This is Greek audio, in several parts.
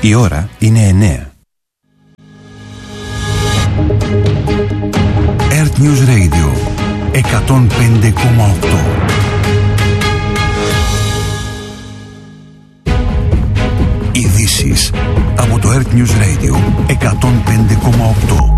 Η ώρα είναι 9. Earth News Radio 105,8. Ειδήσεις από το Earth News Radio 105,8.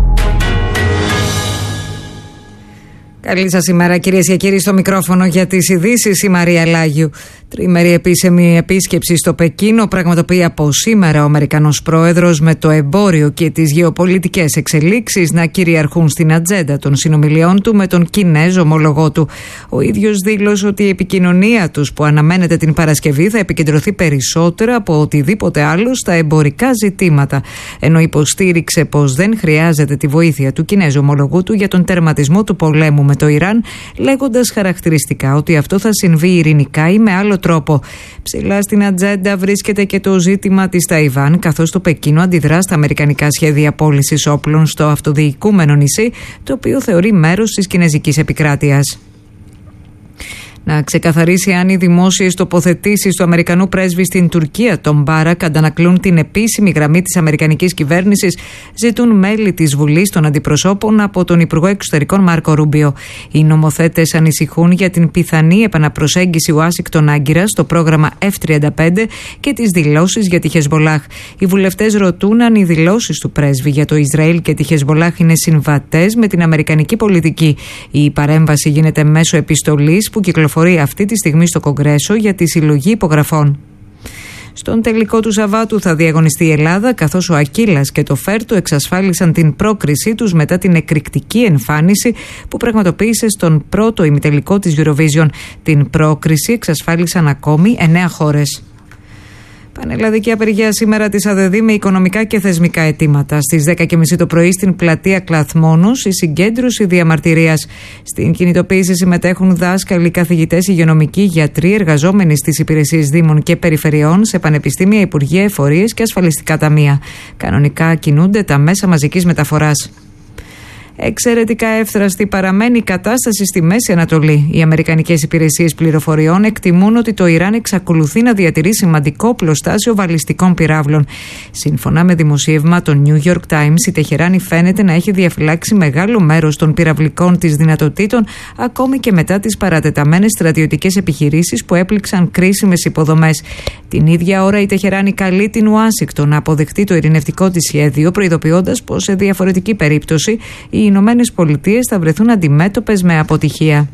Καλή σας ημέρα, κυρίες και κύριοι. Στο μικρόφωνο για τις ειδήσεις η Μαρία Λάγιου. Τριήμερη επίσημη επίσκεψη στο Πεκίνο πραγματοποιεί από σήμερα ο Αμερικανός πρόεδρος, με το εμπόριο και τις γεωπολιτικές εξελίξεις να κυριαρχούν στην ατζέντα των συνομιλιών του με τον Κινέζο ομολογό του. Ο ίδιος δήλωσε ότι η επικοινωνία τους, που αναμένεται την Παρασκευή, θα επικεντρωθεί περισσότερο από οτιδήποτε άλλο στα εμπορικά ζητήματα, ενώ υποστήριξε πως δεν χρειάζεται τη βοήθεια του Κινέζου ομολογού του για τον τερματισμό του πολέμου με το Ιράν, λέγοντας χαρακτηριστικά ότι αυτό θα συμβεί ειρηνικά ή με άλλο τρόπο. Ψηλά στην ατζέντα βρίσκεται και το ζήτημα της Ταϊβάν, καθώς το Πεκίνο αντιδρά στα αμερικανικά σχέδια πώλησης όπλων στο αυτοδιοικούμενο νησί, το οποίο θεωρεί μέρος της κινέζικης επικράτειας. Να ξεκαθαρίσει αν οι δημόσιες τοποθετήσεις του Αμερικανού πρέσβη στην Τουρκία, τον Μπάρακ, αντανακλούν την επίσημη γραμμή της αμερικανικής κυβέρνησης, ζητούν μέλη της Βουλής των Αντιπροσώπων από τον Υπουργό Εξωτερικών Μάρκο Ρούμπιο. Οι νομοθέτες ανησυχούν για την πιθανή επαναπροσέγγιση Ουάσιγκτον-Άγκυρας στο πρόγραμμα F-35 και τις δηλώσεις για τη Χεσμολάχ. Οι βουλευτές ρωτούν αν οι δηλώσεις του πρέσβη για το Ισραήλ και τη Χεσμολάχ είναι συμβατές με την αμερικανική πολιτική. Η παρέμβαση γίνεται μέσω επιστολής που κυκλοφορεί αυτή τη στιγμή στο Κογκρέσο για τη συλλογή υπογραφών. Στον τελικό του Σαββάτου θα διαγωνιστεί η Ελλάδα, καθώς ο Ακύλας και το Φέρτο εξασφάλισαν την πρόκρισή τους μετά την εκρηκτική εμφάνιση που πραγματοποίησε στον πρώτο ημιτελικό της Eurovision. Την πρόκριση εξασφάλισαν ακόμη 9 χώρες. Πανελλαδική απεργία σήμερα της ΑΔΔ με οικονομικά και θεσμικά αιτήματα. Στις 10:30 το πρωί στην πλατεία Κλαθμόνους η συγκέντρωση διαμαρτυρίας. Στην κινητοποίηση συμμετέχουν δάσκαλοι, καθηγητές, υγειονομικοί, γιατροί, εργαζόμενοι στις υπηρεσίες δήμων και περιφερειών, σε πανεπιστήμια, υπουργεία, εφορίες και ασφαλιστικά ταμεία. Κανονικά κινούνται τα μέσα μαζικής μεταφοράς. Εξαιρετικά εύθραστη παραμένει η κατάσταση στη Μέση Ανατολή. Οι αμερικανικές υπηρεσίες πληροφοριών εκτιμούν ότι το Ιράν εξακολουθεί να διατηρεί σημαντικό πλωστάσιο βαλιστικών πυράβλων. Σύμφωνα με δημοσίευμα των New York Times, η Τεχεράνη φαίνεται να έχει διαφυλάξει μεγάλο μέρος των πυραυλικών της δυνατοτήτων, ακόμη και μετά τις παρατεταμένες στρατιωτικές επιχειρήσεις που έπληξαν κρίσιμες υποδομές. Την ίδια ώρα, η Τεχεράνη καλεί την Ουάσιγκτον να αποδεχτεί το ειρηνευτικό της σχέδιο, προειδοποιώντας πως σε διαφορετική περίπτωση οι Ηνωμένες Πολιτείες θα βρεθούν αντιμέτωπες με αποτυχία.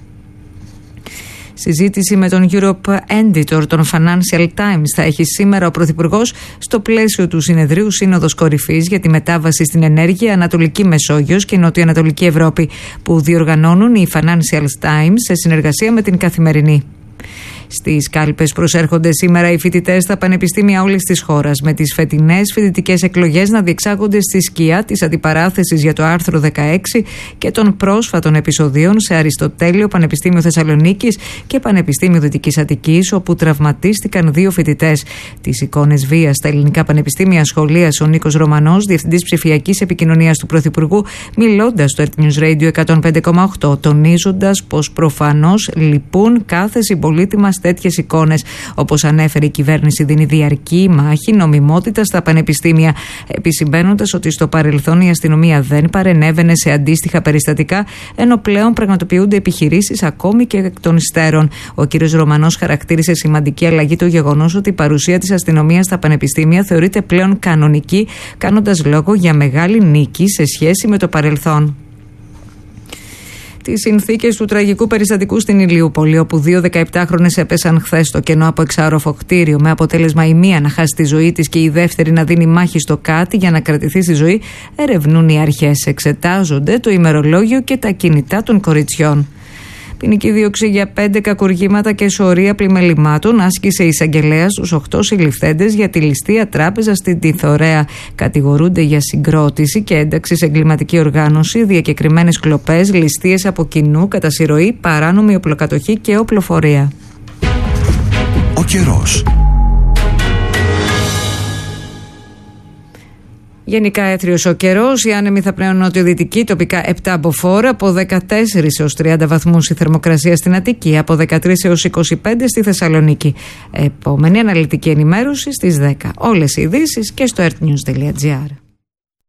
Συζήτηση με τον Europe Editor των Financial Times θα έχει σήμερα ο Πρωθυπουργός στο πλαίσιο του συνεδρίου Σύνοδος Κορυφής για τη μετάβαση στην ενέργεια, Ανατολική Μεσόγειος και Νοτιοανατολική Ευρώπη, που διοργανώνουν οι Financial Times σε συνεργασία με την Καθημερινή. Στις κάλπες προσέρχονται σήμερα οι φοιτητές στα πανεπιστήμια όλης της χώρας, με τις φετινές φοιτητικές εκλογές να διεξάγονται στη σκιά της αντιπαράθεσης για το άρθρο 16 και των πρόσφατων επεισοδίων σε Αριστοτέλειο Πανεπιστήμιο Θεσσαλονίκης και Πανεπιστήμιο Δυτικής Αττικής, όπου τραυματίστηκαν 2 φοιτητές. Τις εικόνες βίας στα ελληνικά πανεπιστήμια σχολίασε ο Νίκος Ρωμανός, διευθυντής ψηφιακής επικοινωνίας του Πρωθυπουργού, μιλώντας στο Earth News Radio 105,8, τονίζοντας πως προφανώς λυπούν κάθε συμπολίτη μας τέτοιες εικόνες. Όπως ανέφερε, η κυβέρνηση δίνει διαρκή μάχη νομιμότητα στα πανεπιστήμια, επισημαίνοντας ότι στο παρελθόν η αστυνομία δεν παρενέβαινε σε αντίστοιχα περιστατικά, ενώ πλέον πραγματοποιούνται επιχειρήσεις ακόμη και εκ των υστέρων. Ο κ. Ρωμανός χαρακτήρισε σημαντική αλλαγή το γεγονός ότι η παρουσία της αστυνομίας στα πανεπιστήμια θεωρείται πλέον κανονική, κάνοντας λόγο για μεγάλη νίκη σε σχέση με το παρελθόν. Τις συνθήκες του τραγικού περιστατικού στην Ηλιούπολη, όπου 2 17χρονες έπεσαν χθες στο κενό από εξάρροφο κτίριο, με αποτέλεσμα η μία να χάσει τη ζωή της και η δεύτερη να δίνει μάχη στο κάτι για να κρατηθεί στη ζωή, ερευνούν οι αρχές. Εξετάζονται το ημερολόγιο και τα κινητά των κοριτσιών. Ποινική δίωξη για 5 κακουργήματα και σωρία πλημελημάτων άσκησε η εισαγγελέας στους 8 συλληφθέντες για τη ληστεία τράπεζα στην Τιθωρέα. Κατηγορούνται για συγκρότηση και ένταξη σε εγκληματική οργάνωση, διακεκριμένες κλοπές, ληστείες από κοινού, κατά συρροή, παράνομη οπλοκατοχή και οπλοφορία. Ο καιρός. Γενικά έθριος ο καιρός. Οι άνεμοι θα πνέουν νοτιοδυτική, τοπικά 7 μποφόρ, από 14 έως 30 βαθμούς η θερμοκρασία στην Αττική, από 13 έως 25 στη Θεσσαλονίκη. Επόμενη αναλυτική ενημέρωση στις 10. Όλες οι ειδήσεις και στο earthnews.gr.